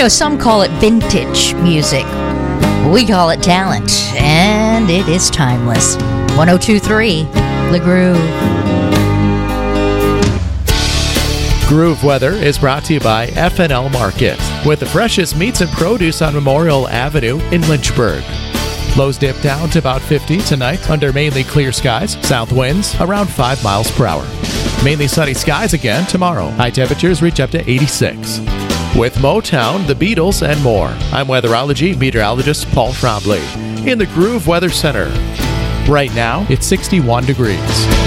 know, some call it vintage music. We call it talent, and it is timeless. 102.3, The Groove. Groove Weather is brought to you by F&L Market, with the freshest meats and produce on Memorial Avenue in Lynchburg. Lows dip down to about 50 tonight under mainly clear skies, south winds around 5 miles per hour. Mainly sunny skies again tomorrow. High temperatures reach up to 86. With Motown, the Beatles, and more, I'm weatherology meteorologist Paul Trombley in the Groove Weather Center. Right now, it's 61 degrees.